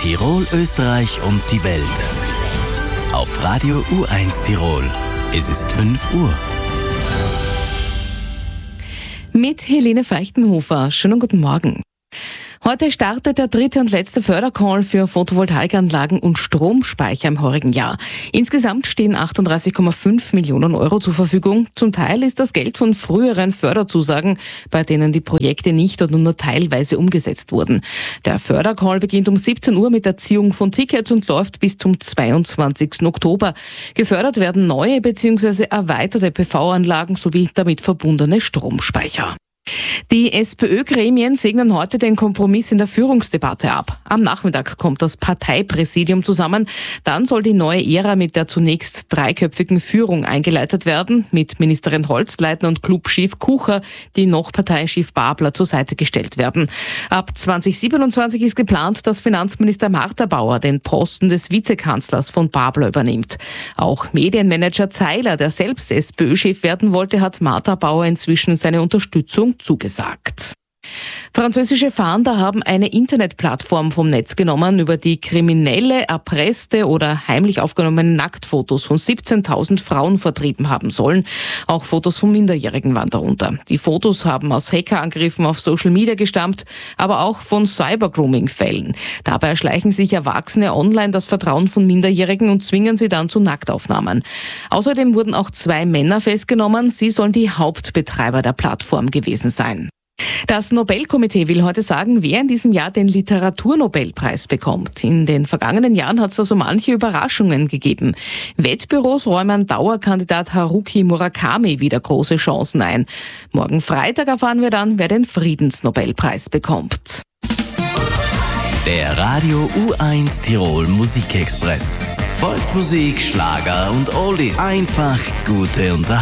Tirol, Österreich und die Welt. Auf Radio U1 Tirol. Es ist 5 Uhr. Mit Helene Feichtenhofer. Schönen guten Morgen. Heute startet der dritte und letzte Fördercall für Photovoltaikanlagen und Stromspeicher im heurigen Jahr. Insgesamt stehen 38,5 Millionen Euro zur Verfügung. Zum Teil ist das Geld von früheren Förderzusagen, bei denen die Projekte nicht oder nur teilweise umgesetzt wurden. Der Fördercall beginnt um 17 Uhr mit der Ziehung von Tickets und läuft bis zum 22. Oktober. Gefördert werden neue bzw. erweiterte PV-Anlagen sowie damit verbundene Stromspeicher. Die SPÖ-Gremien segnen heute den Kompromiss in der Führungsdebatte ab. Am Nachmittag kommt das Parteipräsidium zusammen. Dann soll die neue Ära mit der zunächst dreiköpfigen Führung eingeleitet werden, mit Ministerin Holzleitner und Clubchef Kucher, die noch Parteichef Babler zur Seite gestellt werden. Ab 2027 ist geplant, dass Finanzminister Martha Bauer den Posten des Vizekanzlers von Babler übernimmt. Auch Medienmanager Zeiler, der selbst SPÖ-Chef werden wollte, hat Martha Bauer inzwischen seine Unterstützung zugesagt. Französische Fahnder haben eine Internetplattform vom Netz genommen, über die Kriminelle erpresste oder heimlich aufgenommene Nacktfotos von 17.000 Frauen vertrieben haben sollen. Auch Fotos von Minderjährigen waren darunter. Die Fotos haben aus Hackerangriffen auf Social Media gestammt, aber auch von Cyber-Grooming-Fällen. Dabei erschleichen sich Erwachsene online das Vertrauen von Minderjährigen und zwingen sie dann zu Nacktaufnahmen. Außerdem wurden auch 2 Männer festgenommen. Sie sollen die Hauptbetreiber der Plattform gewesen sein. Das Nobelkomitee will heute sagen, wer in diesem Jahr den Literaturnobelpreis bekommt. In den vergangenen Jahren hat es also manche Überraschungen gegeben. Wettbüros räumen Dauerkandidat Haruki Murakami wieder große Chancen ein. Morgen Freitag erfahren wir dann, wer den Friedensnobelpreis bekommt. Der Radio U1 Tirol Musikexpress. Volksmusik, Schlager und Oldies. Einfach gute Unterhaltung.